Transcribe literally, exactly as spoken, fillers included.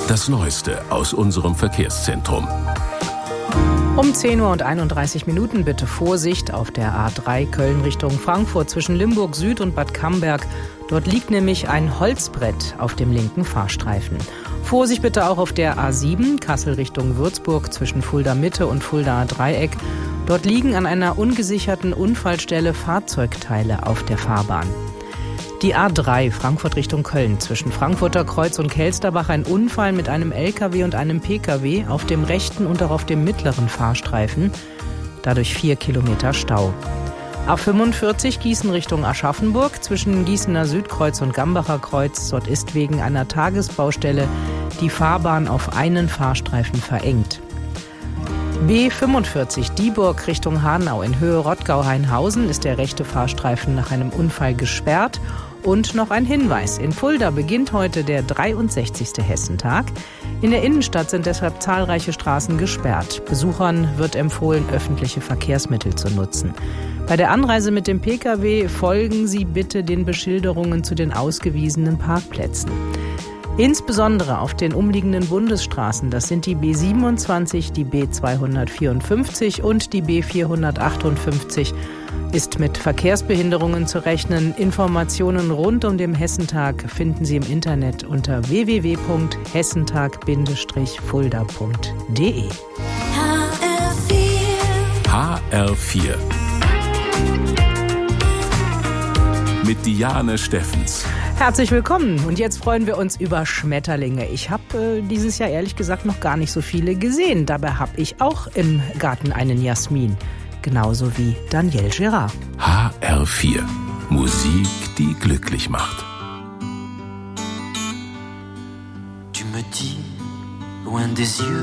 Das Neueste aus unserem Verkehrszentrum. Um zehn Uhr und einunddreißig Minuten bitte Vorsicht auf der A drei Köln Richtung Frankfurt zwischen Limburg Süd und Bad Camberg. Dort liegt nämlich ein Holzbrett auf dem linken Fahrstreifen. Vorsicht bitte auch auf der A sieben Kassel Richtung Würzburg zwischen Fulda Mitte und Fuldaer Dreieck. Dort liegen an einer ungesicherten Unfallstelle Fahrzeugteile auf der Fahrbahn. Die A drei Frankfurt Richtung Köln zwischen Frankfurter Kreuz und Kelsterbach ein Unfall mit einem L K W und einem P K W auf dem rechten und auch auf dem mittleren Fahrstreifen. Dadurch vier Kilometer Stau. A fünfundvierzig Gießen Richtung Aschaffenburg zwischen Gießener Südkreuz und Gambacher Kreuz. Dort ist wegen einer Tagesbaustelle die Fahrbahn auf einen Fahrstreifen verengt. B fünfundvierzig Dieburg Richtung Hanau in Höhe Rottgau-Hainhausen ist der rechte Fahrstreifen nach einem Unfall gesperrt. Und noch ein Hinweis: In Fulda beginnt heute der dreiundsechzigste Hessentag. In der Innenstadt sind deshalb zahlreiche Straßen gesperrt. Besuchern wird empfohlen, öffentliche Verkehrsmittel zu nutzen. Bei der Anreise mit dem P K W folgen Sie bitte den Beschilderungen zu den ausgewiesenen Parkplätzen. Insbesondere auf den umliegenden Bundesstraßen, das sind die B siebenundzwanzig, die B zweihundertvierundfünfzig und die B vierhundertachtundfünfzig, ist mit Verkehrsbehinderungen zu rechnen. Informationen rund um den Hessentag finden Sie im Internet unter w w w punkt hessentag Fulda punkt d e. H R vier mit Diane Steffens. Herzlich willkommen und jetzt freuen wir uns über Schmetterlinge. Ich habe äh, dieses Jahr ehrlich gesagt noch gar nicht so viele gesehen. Dabei habe ich auch im Garten einen Jasmin. Genauso wie Daniel Gérard. H R vier. Musik, die glücklich macht. Tu me dis, loin des yeux,